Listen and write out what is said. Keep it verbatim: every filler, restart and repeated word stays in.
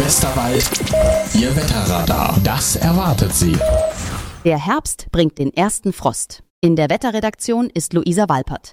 Westerwald, Ihr Wetterradar. Das erwartet Sie. Der Herbst bringt den ersten Frost. In der Wetterredaktion ist Luisa Walpert.